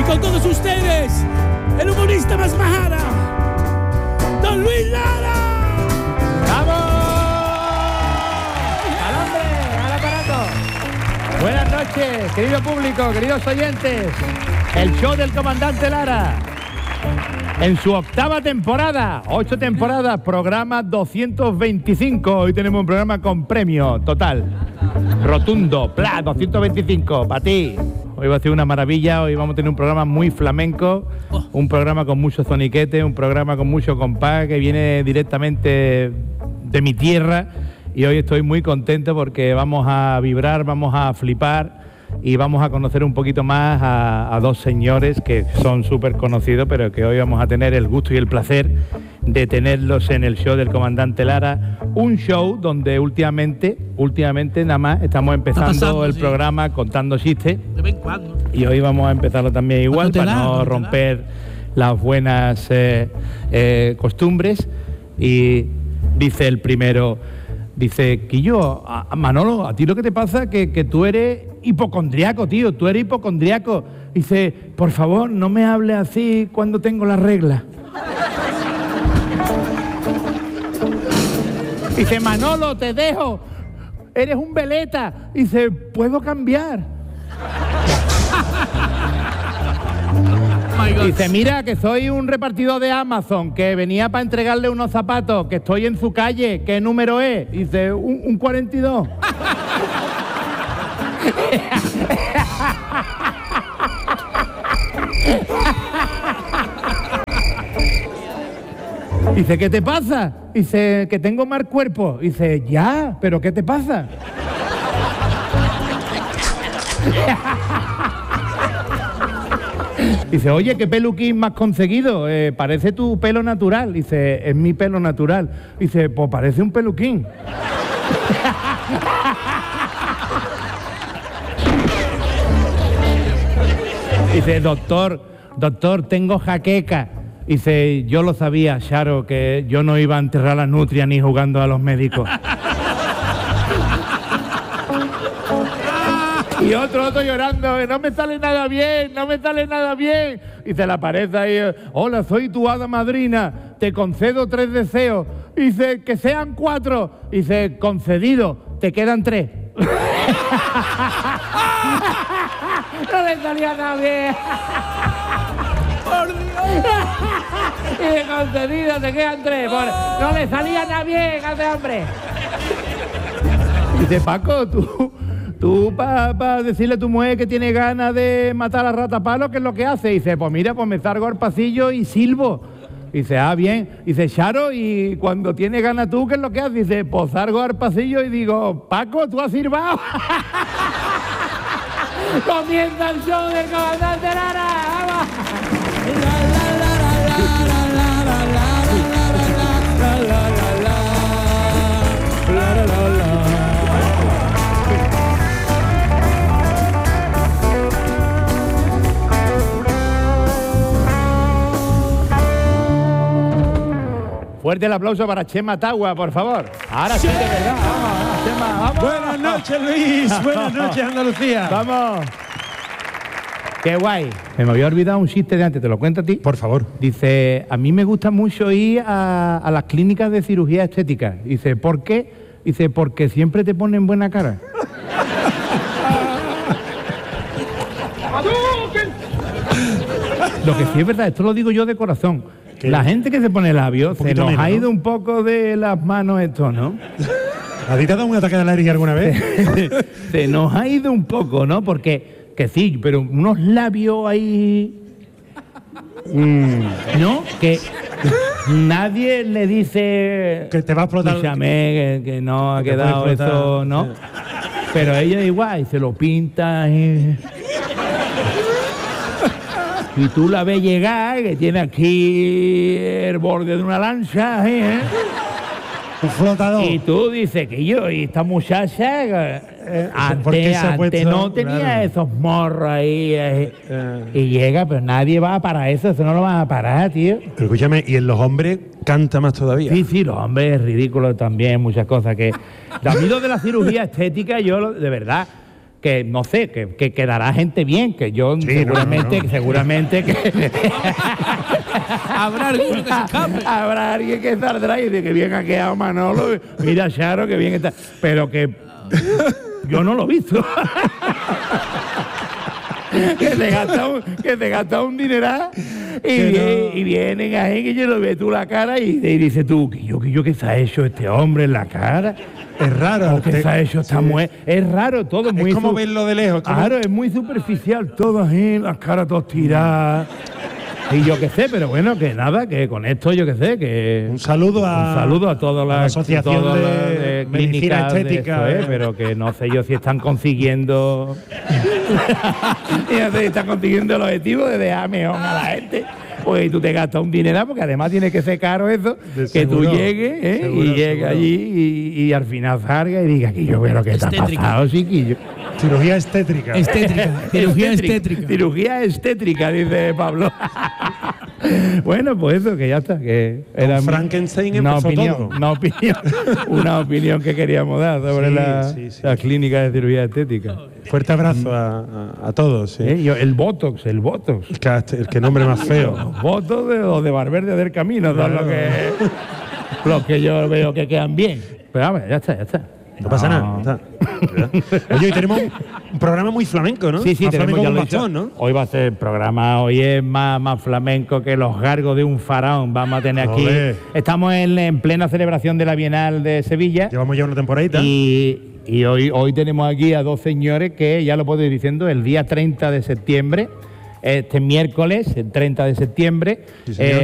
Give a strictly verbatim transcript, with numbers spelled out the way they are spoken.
con todos ustedes, el humorista más majara, Don Luis Lara. ¡Vamos! ¡Al hombre! ¡Al aparato! Buenas noches, querido público, queridos oyentes. El show del comandante Lara. En su octava temporada, ocho temporadas, programa doscientos veinticinco. Hoy tenemos un programa con premio total, rotundo, pla, doscientos veinticinco, para ti. Hoy va a ser una maravilla, hoy vamos a tener un programa muy flamenco, un programa con mucho zoniquete, un programa con mucho compás que viene directamente de mi tierra y hoy estoy muy contento porque vamos a vibrar, vamos a flipar y vamos a conocer un poquito más a, a dos señores que son súper conocidos, pero que hoy vamos a tener el gusto y el placer de tenerlos en el show del comandante Lara, un show donde últimamente, últimamente nada más estamos empezando pasando, el sí. programa contando chistes, de vez en cuando. Y hoy vamos a empezarlo también igual para no romper las buenas eh, eh, costumbres. Y dice el primero, dice, Quillo, a, a Manolo, a ti lo que te pasa es que, que tú eres hipocondriaco, tío, tú eres hipocondriaco. Dice, por favor, no me hables así cuando tengo la regla. Dice, Manolo, te dejo, eres un veleta. Dice, ¿puedo cambiar? Dice, mira, que soy un repartidor de Amazon, que venía para entregarle unos zapatos, que estoy en su calle, ¿qué número es? Dice, un, un cuarenta y dos. Dice, ¿qué te pasa? Dice, que tengo mal cuerpo. Dice, ya, pero ¿qué te pasa? Dice, oye, ¿qué peluquín me has conseguido? Eh, parece tu pelo natural. Dice, es mi pelo natural. Dice, pues parece un peluquín. Dice, doctor, doctor, tengo jaqueca. Dice, yo lo sabía, Charo, que yo no iba a enterrar a la nutria ni jugando a los médicos. Y otro, otro llorando, no me sale nada bien, no me sale nada bien. Dice, la pared ahí, hola, soy tu hada madrina, te concedo tres deseos. Dice, que sean cuatro. Dice, concedido, te quedan tres. No le salía nada bien. Por Dios. Y concedido, te quedan tres. Por... No le salía nada bien a ese hombre. Dice, Paco, tú, tú para pa decirle a tu mujer que tiene ganas de matar a la rata palo, ¿qué es lo que hace? Dice, pues mira, pues me salgo al pasillo y silbo. Dice, ah, bien. Dice, Charo, y cuando tiene ganas tú, ¿qué es lo que haces? Dice, pues salgo al pasillo y digo, Paco, ¿tú has silbado? Comienza el show del comandante Lara. ¡Vamos! Fuerte el aplauso para Chema Tagua, por favor. Ahora sí, de verdad. Vamos, Chema, vamos. Buenas noches, Luis. Buenas noches, Andalucía. Vamos. Qué guay. Me había olvidado un chiste de antes, ¿te lo cuento a ti? Por favor. Dice, a mí me gusta mucho ir a, a las clínicas de cirugía estética. Dice, ¿por qué? Dice, porque siempre te ponen buena cara. Lo que sí es verdad, esto lo digo yo de corazón. ¿Qué? La gente que se pone labios, se nos menos, ha ido ¿no? un poco de las manos esto, ¿no? ¿A ti te ha dado un ataque de alergia alguna vez? Se nos ha ido un poco, ¿no? Porque, que sí, pero unos labios ahí... Mm, ¿no? Que nadie le dice... Que te va a explotar... Escúchame, que, que no ha quedado eso, ¿no? Pero ella igual, se lo pinta y... Y tú la ves llegar, que tiene aquí el borde de una lancha, ¿eh? Un flotador. Y tú dices que yo, y esta muchacha, eh, antes, antes puesto, no tenía claro. esos morros ahí, eh, eh. y llega, pero nadie va para eso, eso no lo van a parar, tío. Pero escúchame, y en los hombres canta más todavía. Sí, sí, los hombres es ridículo también, muchas cosas que... A mí lo de la cirugía estética, yo, de verdad... que no sé, que, que quedará gente bien, que yo Sí, seguramente, no, no. seguramente que Habrá alguno que se escape. habrá alguien que saldrá y dice que bien ha quedado Manolo, mira Charo, que bien está, pero que yo no lo he visto. que te gasta un, que te gasta un dineral y, Que vie- no. y vienen ahí que yo lo ves tú la cara y, y dices tú, que yo, que yo, que se ha hecho este hombre en la cara. Es raro. O que te- se ha hecho esta sí. mujer. Es raro todo, muy Es como su- verlo de lejos. como- Claro, es muy superficial todo ahí, las caras todas tiradas. Y yo qué sé, pero bueno, que nada, que con esto yo qué sé, que Un saludo a, un saludo a todas la las Asociación todas de las Medicina clínicas de Estética, esto, ¿eh? eh. Pero que no sé yo si están consiguiendo y no sé si están consiguiendo el objetivo de dejar mejor a la gente. Pues tú te gastas un dineral, porque además tiene que ser caro eso, De que tú seguro, llegues ¿eh? seguro, y llegues seguro. allí y, y al final salga y digas que yo veo que te ha Estétrica. pasado, chiquillo. Cirugía estétrica. Estétrica, cirugía estétrica. Cirugía estétrica, dice Pablo. Bueno, pues eso, que ya está. Que era mi- Frankenstein una empezó opinión, todo. una opinión, una opinión que queríamos dar sobre Sí, la, sí, sí. la clínica de cirugía estética. Fuerte abrazo a, a- a todos. Sí. ¿Eh? Yo- el Botox, el Botox. El que- El que nombre más feo. Los Botox de los de Valverde del Camino, son los que, los que yo veo que quedan bien. Pero vamos, ya está, ya está. No pasa nada. está. Oye, hoy tenemos un programa muy flamenco, ¿no? Sí, sí, Más tenemos flamenco ya que un lo he dicho. bastón, ¿no? Hoy va a ser el programa, hoy es más, más flamenco que los gargos de un faraón. Vamos a tener aquí. Olé. Estamos en, en plena celebración de la Bienal de Sevilla. Llevamos ya una temporadita. Y, y hoy, hoy tenemos aquí a dos señores que, ya lo puedo ir diciendo, el día treinta de septiembre, este miércoles, el treinta de septiembre, Sí, señor.